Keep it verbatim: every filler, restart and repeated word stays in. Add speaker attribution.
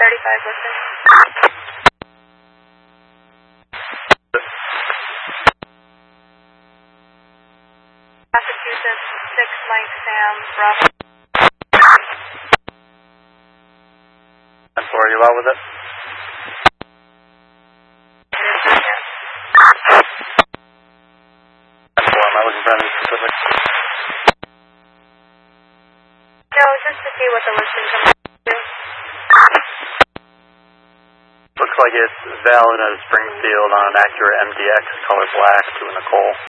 Speaker 1: thirty-five listed. Massachusetts, six Mike Sam, Bravo.
Speaker 2: And four, are you out with it? And four, am I looking for anything specific?
Speaker 1: No, just to see what the listing comes to.
Speaker 2: Looks like it's valid as Springfield on an Acura M D X color black to a Nicole.